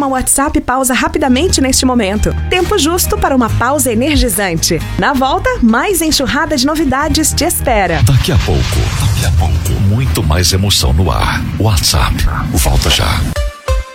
programa WhatsApp pausa rapidamente neste momento. Tempo justo para uma pausa energizante. Na volta, mais enxurrada de novidades te espera. Daqui a pouco, muito mais emoção no ar. WhatsApp, volta já.